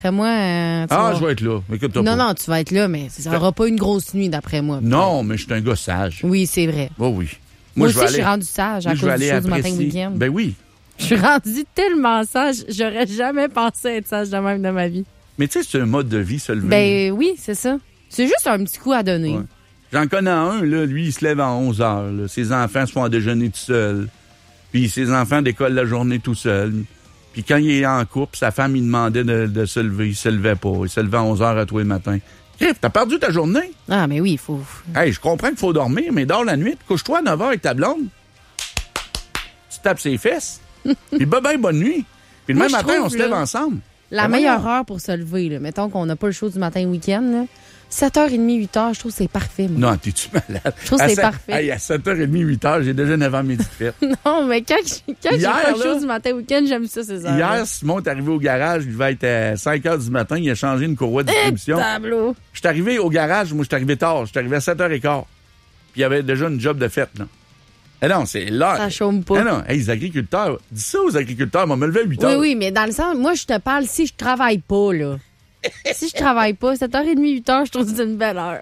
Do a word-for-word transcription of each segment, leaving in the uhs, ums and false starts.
d'après moi... Euh, ah, vas... je vais être là. Écoute-toi non, pas. non, tu vas être là, mais ça n'aura pas une grosse nuit, d'après moi. Non, mais je suis un gars sage. Oui, c'est vrai. Oh oui. Moi, moi je aussi, je aller... suis rendu sage à moi, cause du show du matin week-end. Ben oui. Je suis rendu tellement sage, j'aurais jamais pensé être sage de même de ma vie. Mais tu sais, c'est un mode de vie, se lever. Ben oui, c'est ça. C'est juste un petit coup à donner. Ouais. J'en connais un, là, lui, il se lève à onze heures. Là. Ses enfants se font à déjeuner tout seuls. Puis ses enfants décollent la journée tout seuls. Puis quand il est en couple, sa femme, il demandait de, de se lever. Il se levait pas. Il se levait à onze heures à tous les matins. Crif, t'as perdu ta journée? Ah, mais oui, il faut... Hey, je comprends qu'il faut dormir, mais dors la nuit. Couche-toi à neuf heures avec ta blonde. Tu tapes ses fesses. Puis ben, ben, bonne nuit. Puis le même matin, on se lève là, ensemble. La ben meilleure heure pour se lever, là, mettons qu'on n'a pas le show du matin week-end, là, sept heures trente, huit heures, je trouve que c'est parfait. Moi. Non, t'es-tu malade? Je trouve que c'est sept... parfait. Hey, à sept heures trente, huit heures, j'ai déjà une avant-midi de fête. Non, mais quand, je, quand Hier, j'ai pas le show là, du matin week-end, j'aime ça, ces heures. Hier, Simon est arrivé au garage, il devait être à cinq heures du matin, il a changé une courroie de distribution. Tableau. Je suis arrivé au garage, moi, je suis arrivé tard, je suis arrivé à sept heures quinze. Puis il y avait déjà une job de fête, là. Eh non, c'est là. Ça chôme pas. Eh non, hey, les agriculteurs, dis ça aux agriculteurs, ils vont me lever à huit heures. Oui, oui, mais dans le sens, moi, je te parle si je travaille pas, là. Si je travaille pas, sept heures trente, huit heures, je trouve que c'est une belle heure.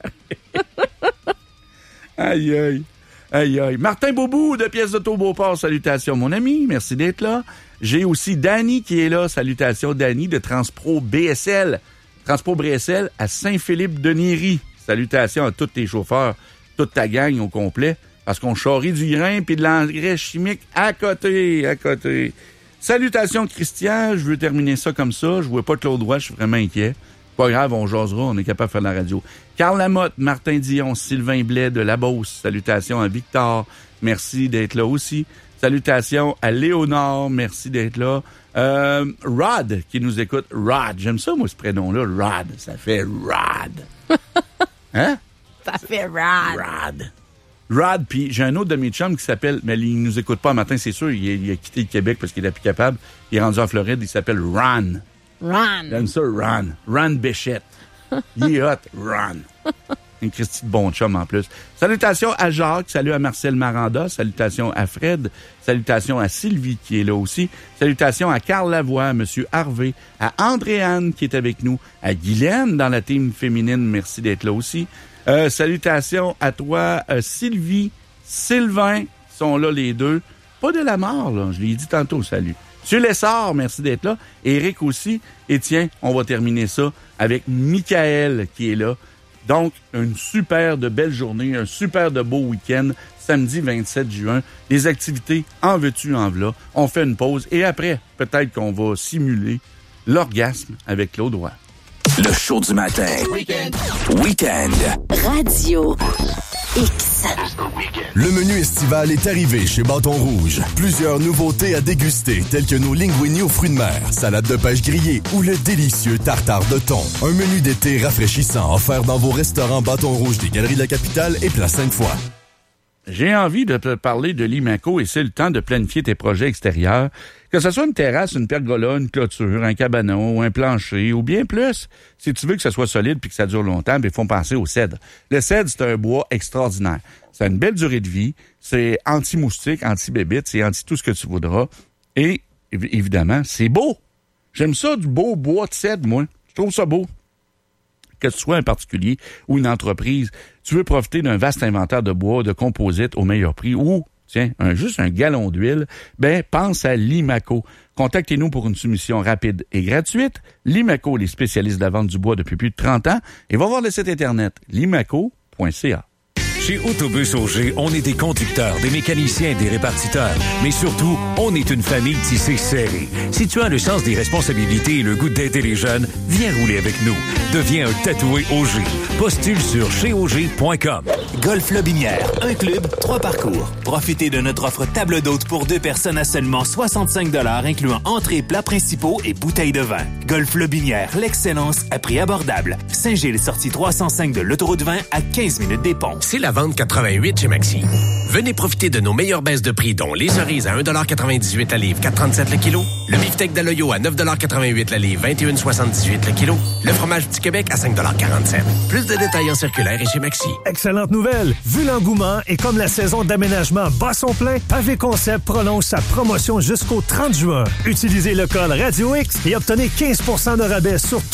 Aïe, aïe. Aïe, aïe. Martin Boubou de Pièces d'Auto Beauport, salutations, mon ami. Merci d'être là. J'ai aussi Danny qui est là. Salutations, Danny de Transpro B S L. Transpro B S L à Saint-Philippe-de-Néry. Salutations à tous tes chauffeurs, toute ta gang au complet. Parce qu'on charrie du grain puis de l'engrais chimique à côté, à côté. Salutations, Christian. Je veux terminer ça comme ça. Je vois pas Claude Roy, je suis vraiment inquiet. Pas grave, on jasera, on est capable de faire de la radio. Carl Lamotte, Martin Dion, Sylvain Blais de La Beauce. Salutations à Victor. Merci d'être là aussi. Salutations à Léonard. Merci d'être là. Euh, Rod, qui nous écoute. Rod. J'aime ça, moi, ce prénom-là. Rod. Ça fait Rod. Hein? Ça fait Rod. Rod. Rod, puis j'ai un autre de mes chums qui s'appelle, mais il nous écoute pas un matin, c'est sûr, il, il a quitté le Québec parce qu'il est plus capable. Il est rendu en Floride, il s'appelle Ron. Ron. J'aime ça, Ron. Ron Béchette. Il est hot, Ron. Un Christy de bon chum en plus. Salutations à Jacques, salut à Marcel Maranda, salutations à Fred, salutations à Sylvie qui est là aussi, salutations à Carl Lavoie, à M. Harvey, à Andréane qui est avec nous, à Guylaine dans la team féminine, merci d'être là aussi. Euh, salutations à toi, euh, Sylvie, Sylvain, sont là les deux. Pas de la mort, là, je l'ai dit tantôt, salut. Monsieur Lessard, merci d'être là. Éric aussi. Et tiens, on va terminer ça avec Michael qui est là. Donc, une super de belle journée, un super de beau week-end, samedi vingt-sept juin. Les activités en veux-tu, en v'là. On fait une pause et après, peut-être qu'on va simuler l'orgasme avec Claude Roy. Le show du matin. Weekend. Weekend. Radio X. Le menu estival est arrivé chez Bâton Rouge. Plusieurs nouveautés à déguster, telles que nos linguini aux fruits de mer, salade de pêche grillée ou le délicieux tartare de thon. Un menu d'été rafraîchissant offert dans vos restaurants Bâton Rouge des Galeries de la Capitale et Place Sainte-Foy. J'ai envie de te parler de Limaco et c'est le temps de planifier tes projets extérieurs. Que ce soit une terrasse, une pergola, une clôture, un cabanon ou un plancher ou bien plus. Si tu veux que ce soit solide puis que ça dure longtemps, il faut penser au cèdre. Le cèdre, c'est un bois extraordinaire. Ça a une belle durée de vie. C'est anti-moustique, anti-bébite, c'est anti tout ce que tu voudras. Et évidemment, c'est beau. J'aime ça du beau bois de cèdre, moi. Je trouve ça beau. Que tu sois un particulier ou une entreprise, tu veux profiter d'un vaste inventaire de bois, de composites au meilleur prix ou, tiens, un, juste un gallon d'huile, ben pense à Limaco. Contactez-nous pour une soumission rapide et gratuite. Limaco, les spécialistes de la vente du bois depuis plus de trente ans. Et va voir le site internet limaco point c a. Chez Autobus Auger, on est des conducteurs, des mécaniciens et des répartiteurs. Mais surtout, on est une famille tissée serrée. Si tu as le sens des responsabilités et le goût d'aider les jeunes, viens rouler avec nous. Deviens un tatoué Auger. Postule sur chez auger point com. Golf Lobinière, un club, trois parcours. Profitez de notre offre table d'hôte pour deux personnes à seulement soixante-cinq dollars, incluant entrées, plats principaux et bouteilles de vin. Golf Lobinière, l'excellence à prix abordable. Saint-Gilles, sortie trois cent cinq de l'autoroute vingt à quinze minutes des ponts. C'est la vente quatre-vingt-huit chez Maxi. Venez profiter de nos meilleures baisses de prix, dont les cerises à un dollar quatre-vingt-dix-huit la livre, quatre trente-sept le kilo. Le beefsteak d'Aloyo à neuf dollars quatre-vingt-huit la livre, vingt et un soixante-dix-huit le kilo. Le fromage du Québec à cinq dollars quarante-sept. Plus de détails en circulaire et chez Maxi. Excellente nouvelle! Vu l'engouement et comme la saison d'aménagement bat son plein, Pavé Concept prolonge sa promotion jusqu'au trente juin. Utilisez le code Radio X et obtenez quinze pour cent de rabais sur